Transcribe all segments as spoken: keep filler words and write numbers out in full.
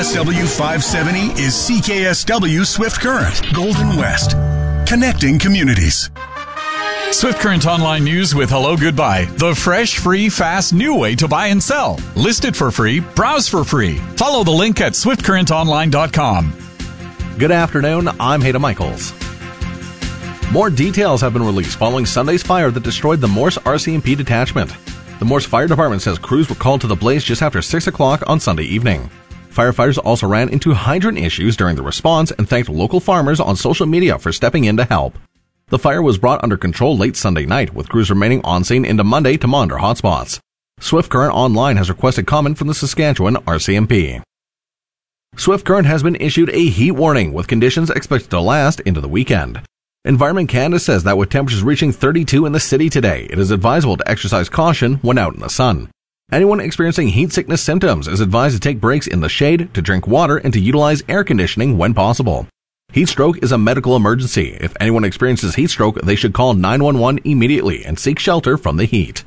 S W five seventy is C K S W Swift Current, Golden West. Connecting communities. Swift Current Online News with Hello Goodbye. The fresh, free, fast, new way to buy and sell. List it for free. Browse for free. Follow the link at swift current online dot com. Good afternoon. I'm Hayden Michaels. More details have been released following Sunday's fire that destroyed the Morse R C M P detachment. The Morse Fire Department says crews were called to the blaze just after six o'clock on Sunday evening. Firefighters also ran into hydrant issues during the response and thanked local farmers on social media for stepping in to help. The fire was brought under control late Sunday night, with crews remaining on scene into Monday to monitor hotspots. Swift Current Online has requested comment from the Saskatchewan R C M P. Swift Current has been issued a heat warning, with conditions expected to last into the weekend. Environment Canada says that with temperatures reaching thirty-two in the city today, it is advisable to exercise caution when out in the sun. Anyone experiencing heat sickness symptoms is advised to take breaks in the shade, to drink water, and to utilize air conditioning when possible. Heat stroke is a medical emergency. If anyone experiences heat stroke, they should call nine one one immediately and seek shelter from the heat.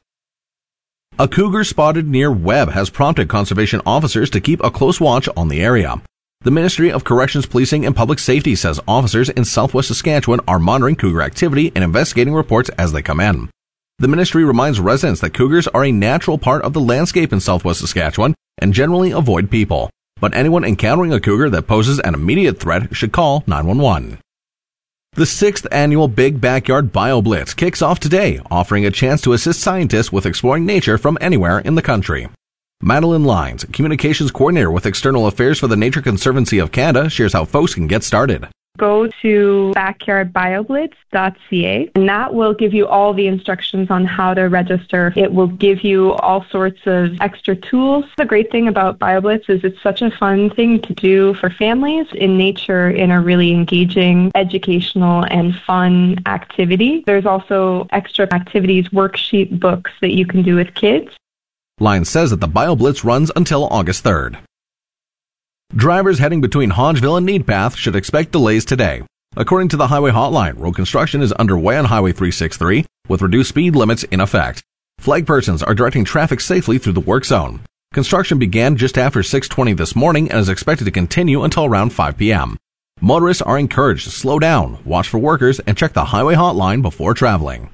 A cougar spotted near Webb has prompted conservation officers to keep a close watch on the area. The Ministry of Corrections, Policing and Public Safety says officers in southwest Saskatchewan are monitoring cougar activity and investigating reports as they come in. The ministry reminds residents that cougars are a natural part of the landscape in southwest Saskatchewan and generally avoid people. But anyone encountering a cougar that poses an immediate threat should call nine one one. The sixth annual Big Backyard BioBlitz kicks off today, offering a chance to assist scientists with exploring nature from anywhere in the country. Madeline Lines, Communications Coordinator with External Affairs for the Nature Conservancy of Canada, shares how folks can get started. Go to backyard bioblitz dot c a, and that will give you all the instructions on how to register. It will give you all sorts of extra tools. The great thing about BioBlitz is it's such a fun thing to do for families in nature in a really engaging, educational, and fun activity. There's also extra activities, worksheet books that you can do with kids. Lyons says that the BioBlitz runs until August third. Drivers heading between Hodgeville and Needpath should expect delays today. According to the Highway Hotline, road construction is underway on Highway three sixty-three, with reduced speed limits in effect. Flag persons are directing traffic safely through the work zone. Construction began just after six twenty this morning and is expected to continue until around five p.m. Motorists are encouraged to slow down, watch for workers, and check the Highway Hotline before traveling.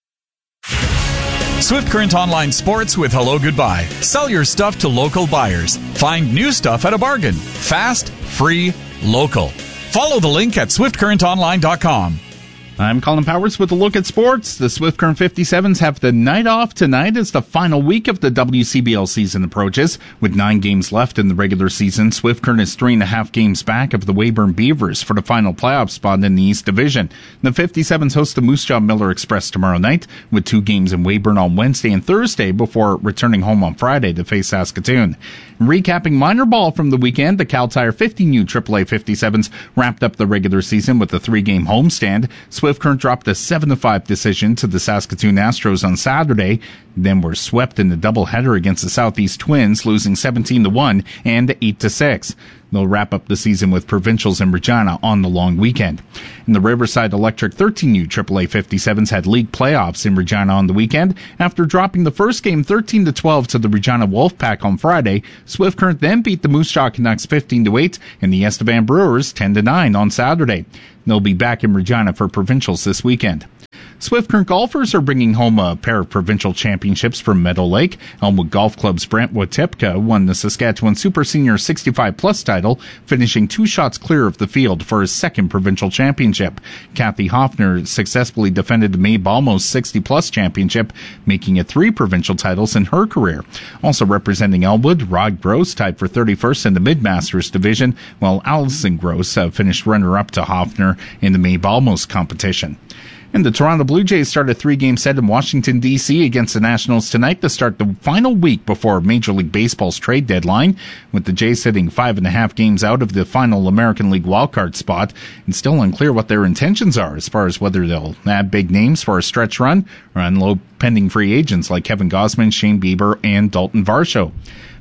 Swift Current Online Sports with Hello Goodbye. Sell your stuff to local buyers. Find new stuff at a bargain. Fast, free, local. Follow the link at swift current online dot com. I'm Colin Powers with a look at sports. The Swift Current fifty-sevens have the night off tonight as the final week of the W C B L season approaches. With nine games left in the regular season, Swift Current is three and a half games back of the Weyburn Beavers for the final playoff spot in the East Division. The fifty-sevens host the Moose Jaw Miller Express tomorrow night, with two games in Weyburn on Wednesday and Thursday before returning home on Friday to face Saskatoon. Recapping minor ball from the weekend, the Cal Tire fifteen U triple A fifty-sevens wrapped up the regular season with a three-game homestand. Swift Current dropped a seven to five decision to the Saskatoon Astros on Saturday, then were swept in the doubleheader against the Southeast Twins, losing seventeen to one and eight to six. They'll wrap up the season with provincials in Regina on the long weekend. In the Riverside Electric thirteen U triple A fifty-sevens had league playoffs in Regina on the weekend. After dropping the first game thirteen to twelve to the Regina Wolfpack on Friday, Swift Current then beat the Moose Jaw Canucks fifteen to eight and the Estevan Brewers ten to nine on Saturday. They'll be back in Regina for provincials this weekend. Swift Current golfers are bringing home a pair of provincial championships from Meadow Lake. Elmwood Golf Club's Brent Watipka won the Saskatchewan Super Senior sixty-five plus title, finishing two shots clear of the field for his second provincial championship. Kathy Hoffner successfully defended the May Balmos sixty plus championship, making it three provincial titles in her career. Also representing Elmwood, Rod Gross tied for thirty-first in the Mid-Masters division, while Allison Gross uh, finished runner-up to Hoffner in the May Balmos competition. And the Toronto Blue Jays start a three-game set in Washington, D C against the Nationals tonight to start the final week before Major League Baseball's trade deadline, with the Jays sitting five and a half games out of the final American League wildcard spot, and still unclear what their intentions are as far as whether they'll add big names for a stretch run or unload pending free agents like Kevin Gausman, Shane Bieber, and Dalton Varsho.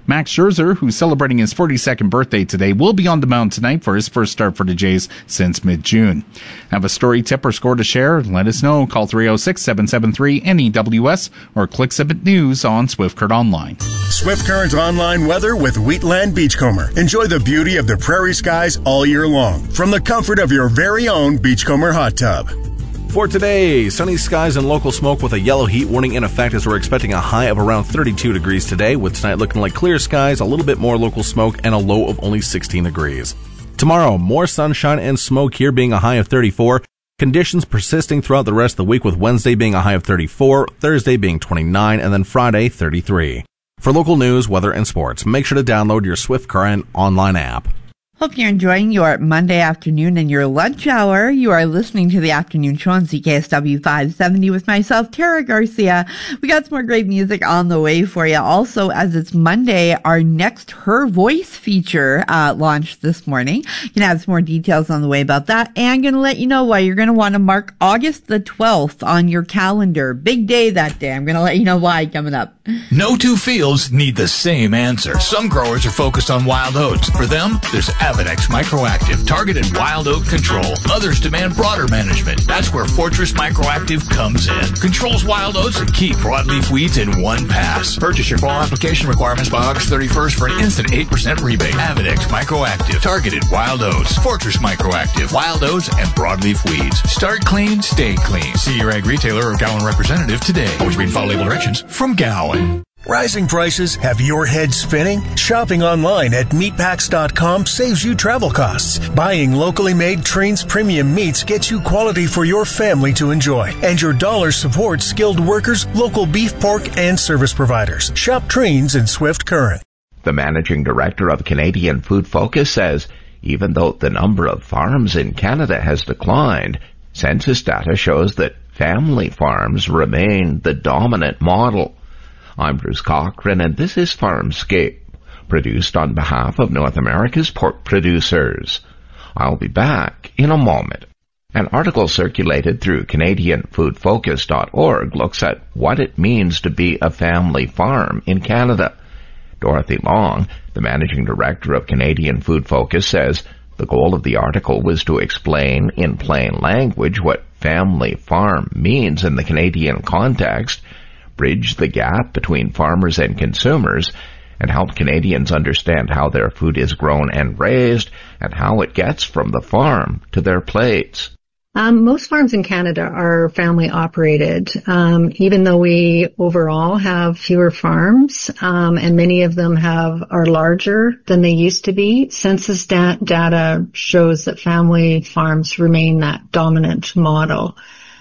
Max Scherzer, who's celebrating his forty-second birthday today, will be on the mound tonight for his first start for the Jays since mid-June. Have a story, tip, or score to share? Let us know. Call three oh six, seven seven three, N E W S or click Submit News on Swift Current Online. Swift Current Online weather with Wheatland Beachcomber. Enjoy the beauty of the prairie skies all year long from the comfort of your very own Beachcomber hot tub. For today, sunny skies and local smoke with a yellow heat warning in effect as we're expecting a high of around thirty-two degrees today, with tonight looking like clear skies, a little bit more local smoke, and a low of only sixteen degrees. Tomorrow, more sunshine and smoke here being a high of thirty-four. Conditions persisting throughout the rest of the week, with Wednesday being a high of thirty-four, Thursday being twenty-nine, and then Friday, thirty-three. For local news, weather, and sports, make sure to download your Swift Current online app. Hope you're enjoying your Monday afternoon and your lunch hour. You are listening to the afternoon show on C K S W five seventy with myself, Tara Garcia. We got some more great music on the way for you. Also, as it's Monday, our next Her Voice feature uh, launched this morning. You can have some more details on the way about that. And I'm going to let you know why you're going to want to mark August the twelfth on your calendar. Big day that day. I'm going to let you know why coming up. No two fields need the same answer. Some growers are focused on wild oats. For them, there's Avedex Microactive, targeted wild oat control. Others demand broader management. That's where Fortress Microactive comes in. Controls wild oats and key broadleaf weeds in one pass. Purchase your fall application requirements by August thirty-first for an instant eight percent rebate. Avedex Microactive, targeted wild oats. Fortress Microactive, wild oats and broadleaf weeds. Start clean, stay clean. See your ag retailer or Gowan representative today. Always read and follow label directions from Gowan. Rising prices have your head spinning? Shopping online at meatpacks dot com saves you travel costs. Buying locally made Trains premium meats gets you quality for your family to enjoy. And your dollar supports skilled workers, local beef, pork, and service providers. Shop Trains in Swift Current. The managing director of Canadian Food Focus says even though the number of farms in Canada has declined, census data shows that family farms remain the dominant model. I'm Bruce Cochran, and this is Farmscape, produced on behalf of North America's pork producers. I'll be back in a moment. An article circulated through Canadian Food Focus dot org looks at what it means to be a family farm in Canada. Dorothy Long, the managing director of Canadian Food Focus, says the goal of the article was to explain in plain language what family farm means in the Canadian context, bridge the gap between farmers and consumers, and help Canadians understand how their food is grown and raised and how it gets from the farm to their plates. Um, most farms in Canada are family operated, um, even though we overall have fewer farms, um, and many of them have are larger than they used to be. Census da- data shows that family farms remain that dominant model.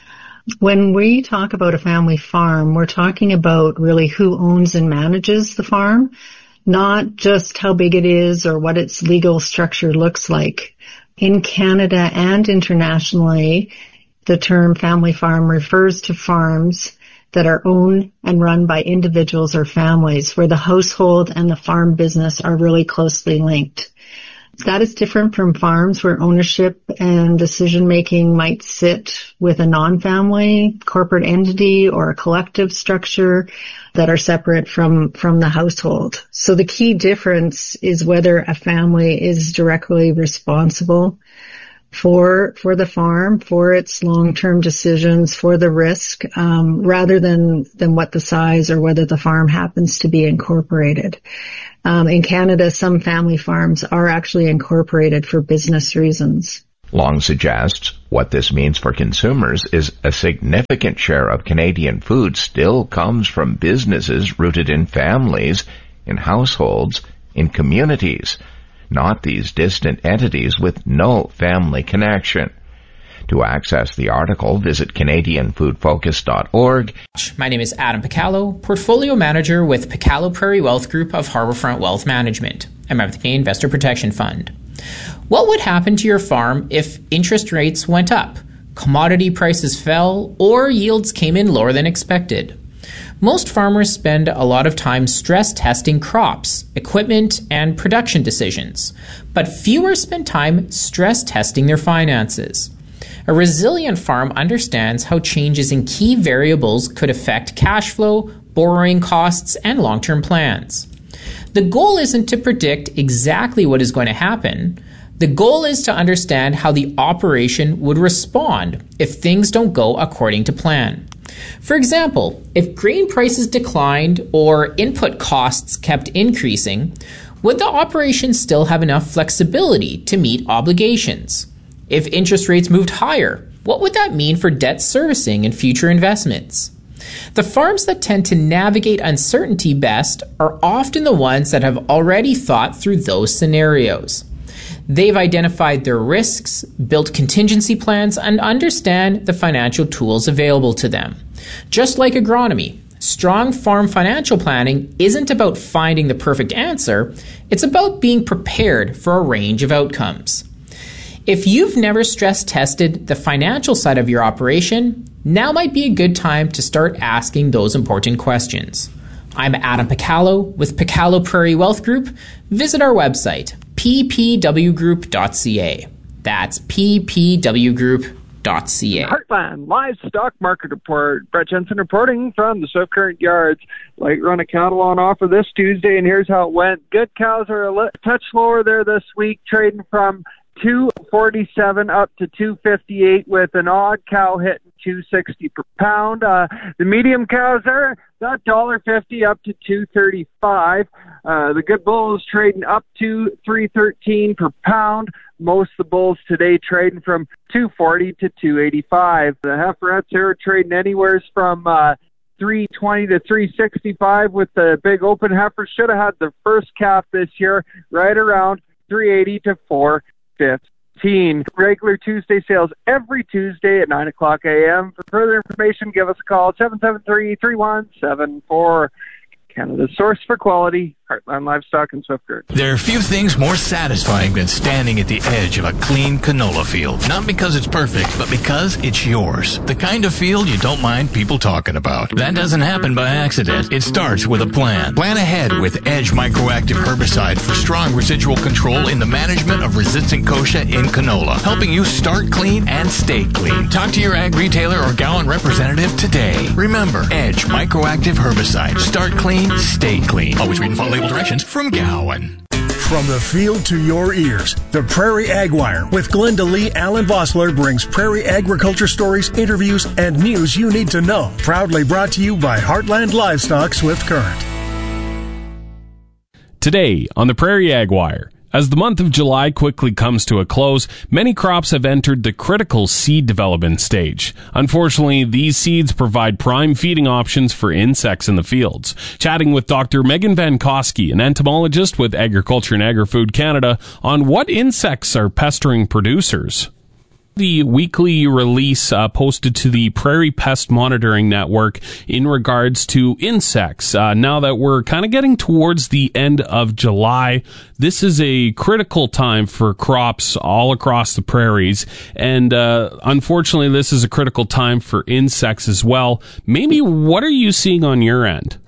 When we talk about a family farm, we're talking about really who owns and manages the farm, not just how big it is or what its legal structure looks like. In Canada and internationally, the term family farm refers to farms that are owned and run by individuals or families, where the household and the farm business are really closely linked. That is different from farms where ownership and decision-making might sit with a non-family corporate entity or a collective structure that are separate from, from the household. So the key difference is whether a family is directly responsible for, for the farm, for its long-term decisions, for the risk, um, rather than, than what the size or whether the farm happens to be incorporated. Um, in Canada, some family farms are actually incorporated for business reasons. Long suggests what this means for consumers is a significant share of Canadian food still comes from businesses rooted in families, in households, in communities, not these distant entities with no family connection. To access the article, visit Canadian Food Focus dot org. My name is Adam Picallo, Portfolio Manager with Picallo Prairie Wealth Group of Harbourfront Wealth Management. I'm of the Canadian Investor Protection Fund. What would happen to your farm if interest rates went up, commodity prices fell, or yields came in lower than expected? Most farmers spend a lot of time stress testing crops, equipment, and production decisions, but fewer spend time stress testing their finances. A resilient farm understands how changes in key variables could affect cash flow, borrowing costs, and long-term plans. The goal isn't to predict exactly what is going to happen. The goal is to understand how the operation would respond if things don't go according to plan. For example, if grain prices declined or input costs kept increasing, would the operation still have enough flexibility to meet obligations? If interest rates moved higher, what would that mean for debt servicing and future investments? The farms that tend to navigate uncertainty best are often the ones that have already thought through those scenarios. They've identified their risks, built contingency plans, and understand the financial tools available to them. Just like agronomy, strong farm financial planning isn't about finding the perfect answer, it's about being prepared for a range of outcomes. If you've never stress tested the financial side of your operation, now might be a good time to start asking those important questions. I'm Adam Picallo with Picallo Prairie Wealth Group. Visit our website, p p w group dot c a. That's p p w group dot c a. Heartland Livestock Market Report. Brett Jensen reporting from the Swift Current Yards. Light run of cattle on offer this Tuesday, and here's how it went. Good cows are a touch lower there this week, trading from two forty-seven up to two fifty-eight, with an odd cow hitting two sixty per pound. Uh, the medium cows are that one dollar fifty up to two thirty-five. Uh, the good bulls trading up to three thirteen per pound. Most of the bulls today trading from two forty to two eighty-five. The heiferettes here are trading anywhere from uh, three twenty to three sixty-five, with the big open heifers. Should have had the first calf this year, right around three eighty to four fifteen. Regular Tuesday sales every Tuesday at nine o'clock a.m. For further information, give us a call, seven seven three, three one seven four. Canada's source for quality, Heartland Livestock and Swift Current. There are few things more satisfying than standing at the edge of a clean canola field. Not because it's perfect, but because it's yours. The kind of field you don't mind people talking about. That doesn't happen by accident. It starts with a plan. Plan ahead with Edge Microactive Herbicide for strong residual control in the management of resistant kochia in canola, helping you start clean and stay clean. Talk to your ag retailer or Gowan representative today. Remember, Edge Microactive Herbicide. Start clean, stay clean. Always read and follow label directions from Gowan. From the field to your ears, the Prairie Ag Wire with Glenda Lee Allen Vossler brings prairie agriculture stories, interviews, and news you need to know. Proudly brought to you by Heartland Livestock Swift Current. Today on the Prairie Ag Wire. As the month of July quickly comes to a close, many crops have entered the critical seed development stage. Unfortunately, these seeds provide prime feeding options for insects in the fields. Chatting with Doctor Megan Van Koski, an entomologist with Agriculture and Agri-Food Canada, on what insects are pestering producers. The weekly release uh, posted to the Prairie Pest Monitoring Network in regards to insects. Uh, now that we're kind of getting towards the end of July, this is a critical time for crops all across the prairies. And uh, unfortunately, this is a critical time for insects as well. Maybe what are you seeing on your end?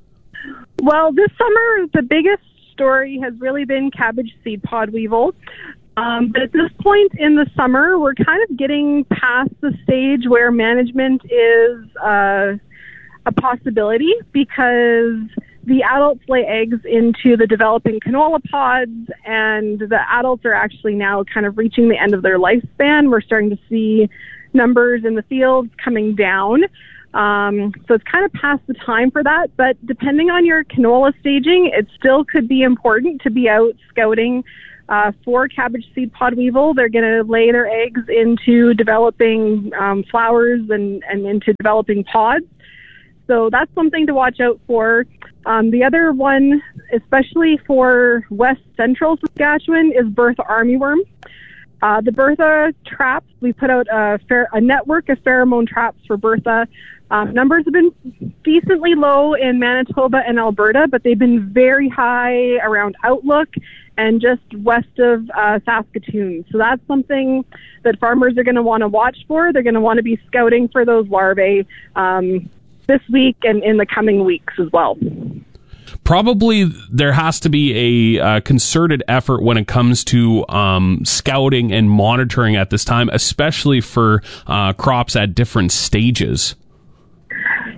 Well, this summer, the biggest story has really been cabbage seed pod weevil. Um, but at this point in the summer, we're kind of getting past the stage where management is uh, a possibility, because the adults lay eggs into the developing canola pods, and the adults are actually now kind of reaching the end of their lifespan. We're starting to see numbers in the fields coming down. Um, so it's kind of past the time for that. But depending on your canola staging, it still could be important to be out scouting Uh, for cabbage seed pod weevil. They're going to lay their eggs into developing um, flowers and, and into developing pods. So that's something to watch out for. Um, the other one, especially for west central Saskatchewan, is Bertha armyworm. Uh, the Bertha traps, we put out a, fer- a network of pheromone traps for Bertha. Um, numbers have been decently low in Manitoba and Alberta, but they've been very high around Outlook and just west of uh, Saskatoon. So that's something that farmers are going to want to watch for. They're going to want to be scouting for those larvae um, this week and in the coming weeks as well. Probably there has to be a uh, concerted effort when it comes to um, scouting and monitoring at this time, especially for uh, crops at different stages.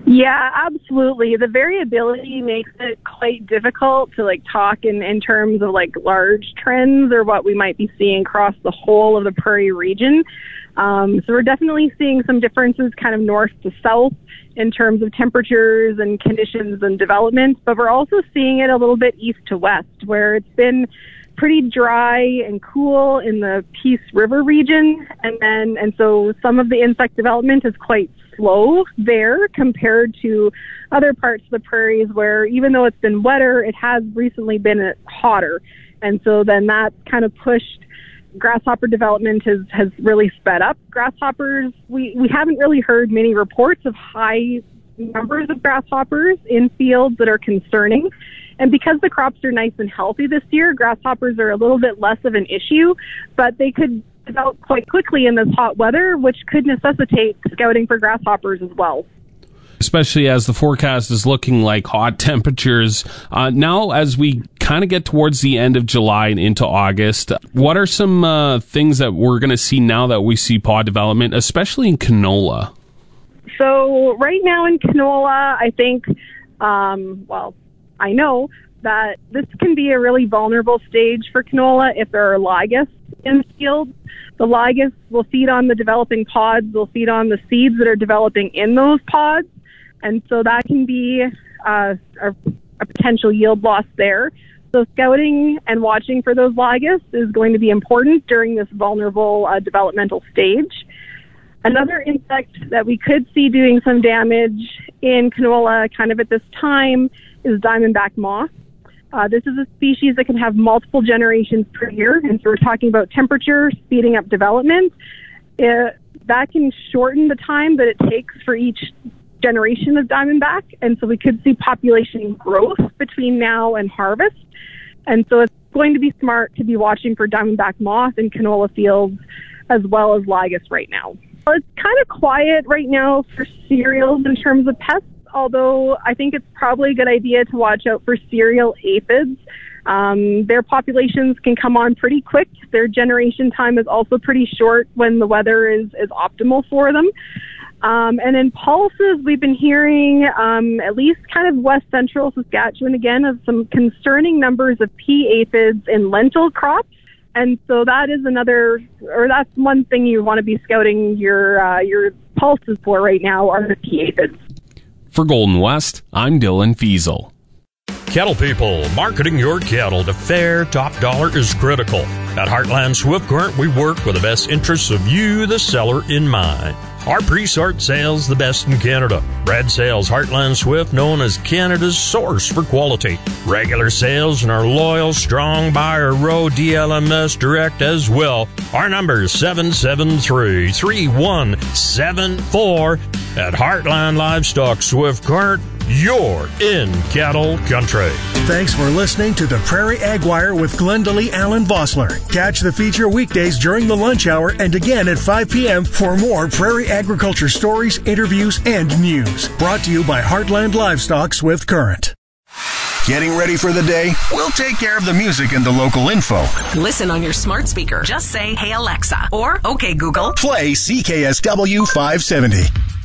Yeah, absolutely. The variability makes it quite difficult to like talk in, in terms of like large trends or what we might be seeing across the whole of the prairie region. Um, so we're definitely seeing some differences kind of north to south in terms of temperatures and conditions and development, but we're also seeing it a little bit east to west, where it's been pretty dry and cool in the Peace River region, and then and so some of the insect development is quite slow there compared to other parts of the prairies where even though it's been wetter, it has recently been hotter, and so then that kind of pushed grasshopper development has, has really sped up. Grasshoppers, we, we haven't really heard many reports of high numbers of grasshoppers in fields that are concerning. And because the crops are nice and healthy this year, grasshoppers are a little bit less of an issue, but they could develop quite quickly in this hot weather, which could necessitate scouting for grasshoppers as well. Especially as the forecast is looking like hot temperatures. Uh, now, as we kind of get towards the end of July and into August, what are some uh, things that we're going to see now that we see pod development, especially in canola? So right now in canola, I think, um, well, I know that this can be a really vulnerable stage for canola if there are ligas in fields. The ligas will feed on the developing pods, they'll feed on the seeds that are developing in those pods. And so that can be uh, a, a potential yield loss there. So scouting and watching for those ligas is going to be important during this vulnerable uh, developmental stage. Another insect that we could see doing some damage in canola kind of at this time is diamondback moth. Uh, this is a species that can have multiple generations per year, and so we're talking about temperature speeding up development. It, that can shorten the time that it takes for each generation of diamondback, and so we could see population growth between now and harvest. And so it's going to be smart to be watching for diamondback moth in canola fields as well as ligas right now. Well, it's kind of quiet right now for cereals in terms of pests, although I think it's probably a good idea to watch out for cereal aphids. Um, their populations can come on pretty quick. Their generation time is also pretty short when the weather is, is optimal for them. Um, and in pulses, we've been hearing, um, at least kind of west central Saskatchewan again, of some concerning numbers of pea aphids in lentil crops. And so that is another, or that's one thing you want to be scouting your uh, your pulses for right now are the pea aphids. For Golden West, I'm Dylan Fiesel. Cattle people, marketing your cattle to fair top dollar is critical. At Heartland Swift Current, we work with the best interests of you, the seller, in mind. Our pre-sort sales the best in Canada. Red sales Heartland Swift, known as Canada's source for quality. Regular sales and our loyal, strong buyer row D L M S direct as well. Our number is seven seven three, three one seven four. At Heartland Livestock Swift Current, you're in cattle country. Thanks for listening to the Prairie Ag Wire with Glendalee Allen Vossler. Catch the feature weekdays during the lunch hour and again at five p.m. for more prairie agriculture stories, interviews, and news. Brought to you by Heartland Livestock Swift Current. Getting ready for the day? We'll take care of the music and the local info. Listen on your smart speaker. Just say, "Hey Alexa," or "Okay Google." Play C K S W five seventy.